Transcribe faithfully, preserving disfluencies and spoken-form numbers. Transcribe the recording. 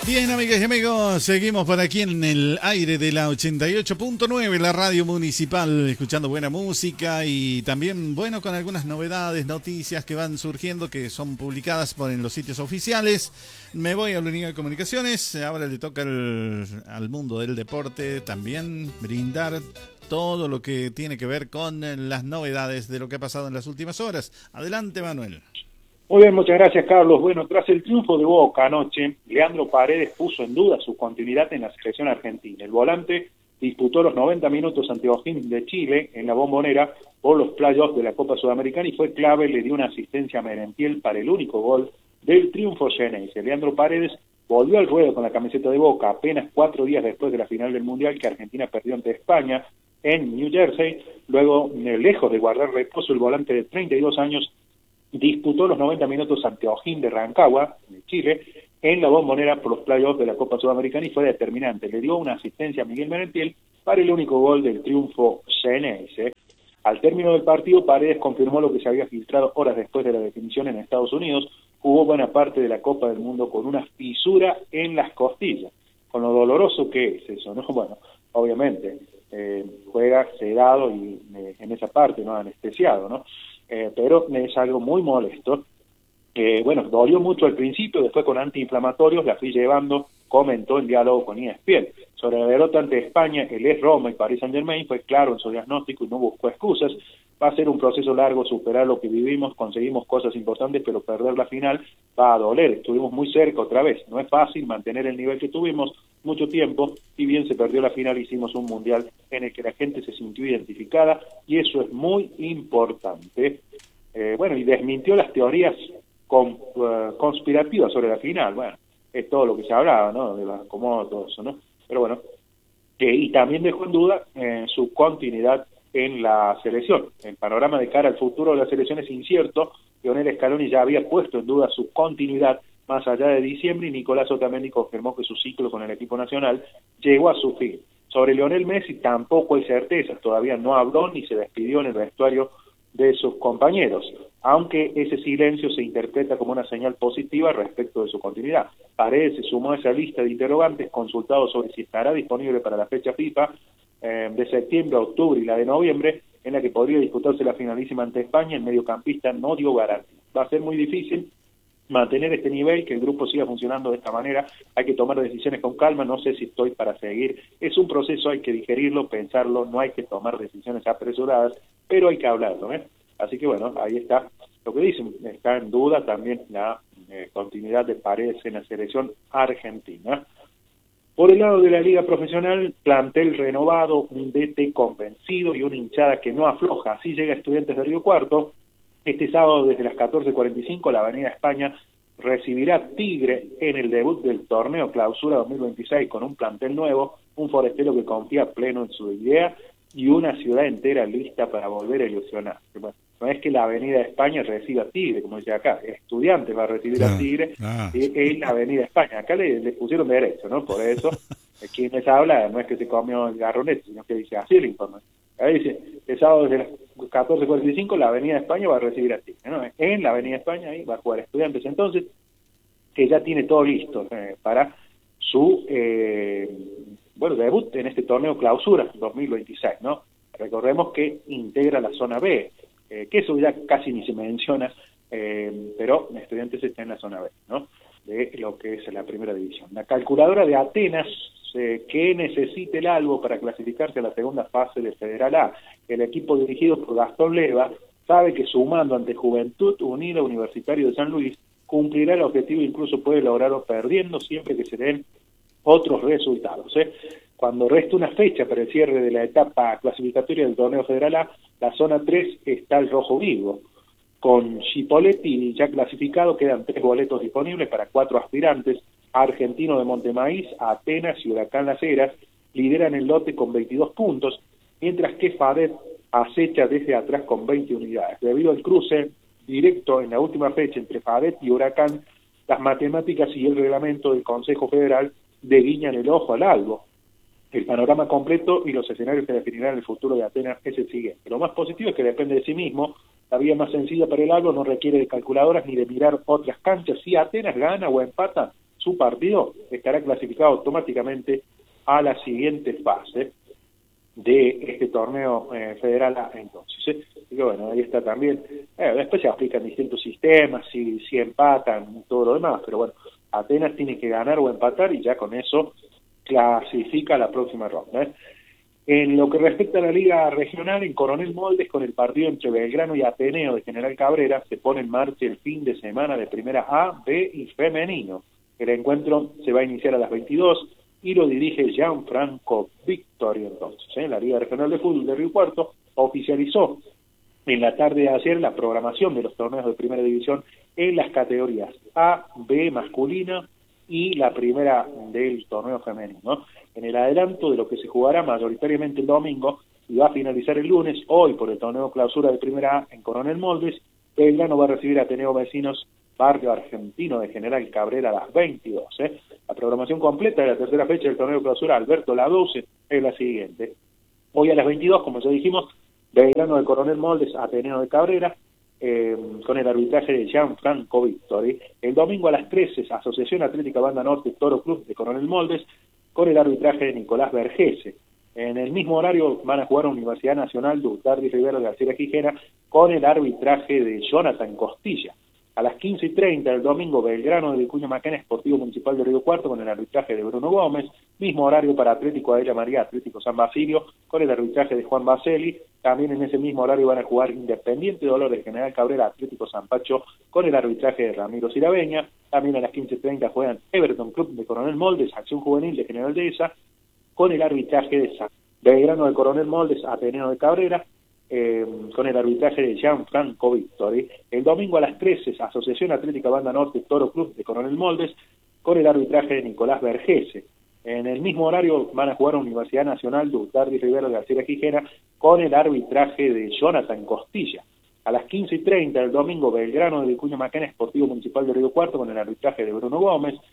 Bien, amigas y amigos, seguimos por aquí en el aire de la ochenta y ocho punto nueve, la radio municipal, escuchando buena música y también, bueno, con algunas novedades, noticias que van surgiendo, que son publicadas por en los sitios oficiales. Me voy a la unidad de comunicaciones, ahora le toca el, al mundo del deporte también brindar todo lo que tiene que ver con las novedades de lo que ha pasado en las últimas horas. Adelante, Manuel. Muy bien, muchas gracias, Carlos. Bueno, tras el triunfo de Boca anoche, Leandro Paredes puso en duda su continuidad en la selección argentina. El volante disputó los noventa minutos ante O'Higgins de Chile en la Bombonera por los playoffs de la Copa Sudamericana y fue clave, le dio una asistencia a Merentiel para el único gol del triunfo xeneize. Leandro Paredes volvió al ruedo con la camiseta de Boca apenas cuatro días después de la final del Mundial que Argentina perdió ante España en New Jersey. Luego, lejos de guardar reposo, el volante de treinta y dos años disputó los noventa minutos ante O'Higgins de Rancagua, de Chile, en la Bombonera por los playoffs de la Copa Sudamericana y fue determinante. Le dio una asistencia a Miguel Merentiel para el único gol del triunfo xeneize. Al término del partido, Paredes confirmó lo que se había filtrado horas después de la definición en Estados Unidos. Jugó buena parte de la Copa del Mundo con una fisura en las costillas. Con lo doloroso que es eso, ¿no? Bueno, obviamente, eh, juega sedado y eh, en esa parte, ¿no? Anestesiado, ¿no? Eh, pero es algo muy molesto. Eh, bueno, dolió mucho al principio, después con antiinflamatorios la fui llevando, comentó en diálogo con E S P N. Sobre la derrota ante España, el ex Roma y Paris Saint-Germain fue claro en su diagnóstico y no buscó excusas. Va a ser un proceso largo superar lo que vivimos, conseguimos cosas importantes, pero perder la final va a doler. Estuvimos muy cerca otra vez. No es fácil mantener el nivel que tuvimos mucho tiempo, y bien se perdió la final, hicimos un mundial en el que la gente se sintió identificada, y eso es muy importante. Eh, bueno, y desmintió las teorías con, uh, conspirativas sobre la final. Bueno, es todo lo que se hablaba, ¿no? De los acomodos, todo eso, ¿no? Pero bueno, eh, y también dejó en duda eh, su continuidad en la selección. El panorama de cara al futuro de la selección es incierto. Lionel Scaloni ya había puesto en duda su continuidad más allá de diciembre, y Nicolás Otamendi confirmó que su ciclo con el equipo nacional llegó a su fin. Sobre Lionel Messi tampoco hay certezas, todavía no habló ni se despidió en el vestuario de sus compañeros, aunque ese silencio se interpreta como una señal positiva respecto de su continuidad. Paredes se sumó a esa lista de interrogantes consultados sobre si estará disponible para la fecha FIFA eh, de septiembre a octubre y la de noviembre, en la que podría disputarse la finalísima ante España. El mediocampista no dio garantía. Va a ser muy difícil mantener este nivel, que el grupo siga funcionando de esta manera. Hay que tomar decisiones con calma, no sé si estoy para seguir. Es un proceso, hay que digerirlo, pensarlo, no hay que tomar decisiones apresuradas, pero hay que hablarlo, ¿eh? Así que bueno, ahí está lo que dicen. Está en duda también la eh, continuidad de Paredes en la selección argentina. Por el lado de la liga profesional, plantel renovado, un D T convencido y una hinchada que no afloja. Así llega Estudiantes de Río Cuarto. Este sábado desde las catorce cuarenta y cinco la Avenida España recibirá Tigre en el debut del torneo Clausura dos mil veintiséis con un plantel nuevo, un forestero que confía pleno en su idea y una ciudad entera lista para volver a ilusionar. Bueno, no es que la Avenida España reciba a Tigre, como dice acá, Estudiantes va a recibir ah, a Tigre ah. en la Avenida España. Acá le, le pusieron derecho, ¿no? Por eso, quien les habla no es que se comió el garronete, sino que dice así el informe. Ahí dice, el sábado desde las catorce cuarenta y cinco la Avenida España va a recibir a Tigre, ¿no? En la Avenida España ahí va a jugar Estudiantes, entonces, que ya tiene todo listo eh, para su eh, bueno debut en este torneo Clausura dos mil veintiséis, ¿no? Recordemos que integra la zona B, eh, que eso ya casi ni se menciona, eh, pero Estudiantes está en la zona B, ¿no? De lo que es la primera división. La calculadora de Atenas, eh, que necesita el algo para clasificarse a la segunda fase de Federal A. El equipo dirigido por Gastón Leva sabe que sumando ante Juventud Unida Universitario de San Luis, cumplirá el objetivo, incluso puede lograrlo perdiendo siempre que se den otros resultados, ¿eh? Cuando resta una fecha para el cierre de la etapa clasificatoria del torneo Federal A, la zona tres está el rojo vivo. Con Chipoletti ya clasificado, quedan tres boletos disponibles para cuatro aspirantes. Argentino de Montemaíz, Atenas y Huracán Las Heras lideran el lote con veintidós puntos, mientras que Fadet acecha desde atrás con veinte unidades. Debido al cruce directo en la última fecha entre Fadet y Huracán, las matemáticas y el reglamento del Consejo Federal desguiñan el ojo al albo. El panorama completo y los escenarios que definirán el futuro de Atenas es el siguiente. Lo más positivo es que depende de sí mismo. La vía más sencilla para el albo no requiere de calculadoras ni de mirar otras canchas. Si Atenas gana o empata, su partido, estará clasificado automáticamente a la siguiente fase de este torneo eh, federal entonces. ¿eh? Y que bueno, ahí está también. Eh, después se aplican distintos sistemas, si, si empatan y todo lo demás, pero bueno, Atenas tiene que ganar o empatar y ya con eso clasifica a la próxima ronda. ¿eh? En lo que respecta a la Liga Regional, en Coronel Moldes, con el partido entre Belgrano y Ateneo de General Cabrera, se pone en marcha el fin de semana de Primera A, B y Femenino. El encuentro se va a iniciar a las veintidós y lo dirige Gianfranco Victorio entonces. ¿eh? La Liga Regional de Fútbol de Río Cuarto oficializó en la tarde de ayer la programación de los torneos de Primera División en las categorías A, B masculina y la primera del torneo femenino, ¿no? En el adelanto de lo que se jugará mayoritariamente el domingo y va a finalizar el lunes, hoy por el torneo clausura de Primera A en Coronel Moldes, Belgrano va a recibir a Ateneo Vecinos Barrio Argentino de General Cabrera a las veintidós. ¿eh? La programación completa de la tercera fecha del torneo clausura Alberto Laduce es la siguiente. Hoy a las veintidós, como ya dijimos, Belgrano de Coronel Moldes, Ateneo de Cabrera, eh, con el arbitraje de Gianfranco Victory. El domingo a las trece, Asociación Atlética Banda Norte Toro Club de Coronel Moldes, con el arbitraje de Nicolás Vergese. En el mismo horario van a jugar Universidad Nacional de Utardi Rivero de García Quijera con el arbitraje de Jonathan Costilla. A las quince y treinta del domingo, Belgrano de Vicuña Macana, Esportivo Municipal de Río Cuarto, con el arbitraje de Bruno Gómez. Mismo horario para Atlético Adela María, Atlético San Basilio, con el arbitraje de Juan Baselli. También en ese mismo horario van a jugar Independiente Dolores de General Cabrera, Atlético San Pacho, con el arbitraje de Ramiro Sirabeña. También a las quince y treinta juegan Everton Club de Coronel Moldes, Acción Juvenil de General Dehesa, con el arbitraje de San Belgrano de Coronel Moldes, Ateneo de Cabrera, Eh, con el arbitraje de Gianfranco Victory. El domingo a las trece, Asociación Atlética Banda Norte Toro Club de Coronel Moldes, con el arbitraje de Nicolás Vergese. En el mismo horario van a jugar Universidad Nacional de Utardi Rivero de García Quijera, con el arbitraje de Jonathan Costilla. A las quince y treinta del domingo, Belgrano de Vicuña Macana, Esportivo Municipal de Río Cuarto, con el arbitraje de Bruno Gómez.